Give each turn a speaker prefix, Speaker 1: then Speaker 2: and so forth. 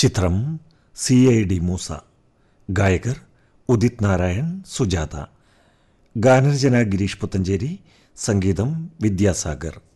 Speaker 1: ചിത്രം CID മൂസ. ഗായകർ ഉദിത് നാരായൺ, സുജാത. ഗാനരചന ഗിരീഷ് പുത്തഞ്ചേരി, സംഗീതം വിദ്യാസാഗർ.